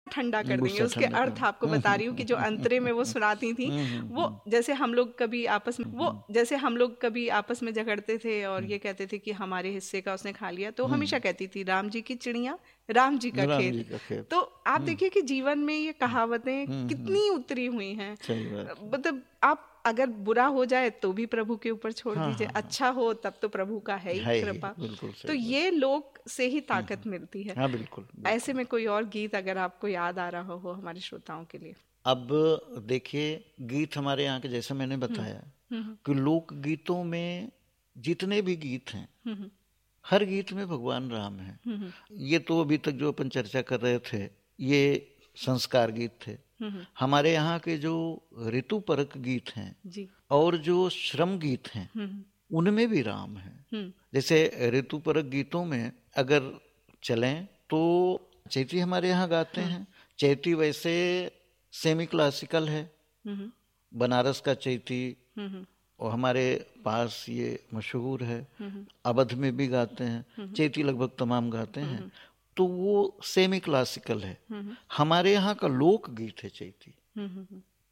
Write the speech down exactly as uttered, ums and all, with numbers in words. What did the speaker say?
ठंडा कर देंगे। गुस्सा उसके ठंडा अर्थ कर- आपको बता रही हूँ कि जो अंतरे में वो सुनाती थी, वो जैसे हम लोग कभी आपस में वो जैसे हम लोग कभी आपस में झगड़ते थे और ये कहते थे कि हमारे हिस्से का उसने खा लिया, तो हमेशा कहती थी राम जी की चिड़िया राम जी का राम जी खेत। का खेत। तो आप देखिए कि जीवन में ये कहावतें कितनी उतरी हुई हैं। सही बात। मतलब आप अगर बुरा हो जाए तो भी प्रभु के ऊपर छोड़ हाँ, दीजिए, हाँ, हाँ। अच्छा हो तब तो प्रभु का है है ही ही, कृपा। बिल्कुल तो सही बात। ये लोक से ही ताकत मिलती है। हाँ बिल्कुल, बिल्कुल। ऐसे में कोई और गीत अगर आपको याद आ रहा हो हमारे श्रोताओं के लिए। अब देखिए, गीत हमारे यहाँ के जैसे मैंने बताया कि लोक गीतों में जितने भी गीत हैं, हर गीत में भगवान राम है। ये तो अभी तक जो अपन चर्चा कर रहे थे ये संस्कार गीत थे। हमारे यहाँ के जो ऋतु परक गीत हैं जी। और जो श्रम गीत हैं उनमें भी राम है। जैसे ऋतु परक गीतों में अगर चलें तो चैती हमारे यहाँ गाते हैं। चैती वैसे सेमी क्लासिकल है, बनारस का चैती, और हमारे पास ये मशहूर है, अवध में भी गाते हैं चैती, लगभग तमाम गाते हैं। तो वो सेमी क्लासिकल है। हमारे यहाँ का लोक गीत है चैती।